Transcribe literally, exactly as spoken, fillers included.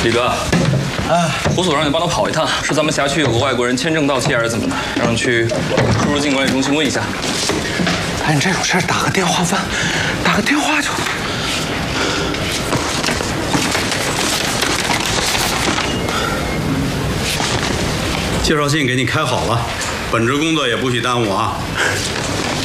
李哥，啊，胡所让你帮他跑一趟，说咱们辖区有个外国人签证到期还是怎么的，让你去出入境管理中心问一下。 哎，你这种事打个电话问，打个电话就。 介绍信给你开好了，本职工作也不许耽误啊。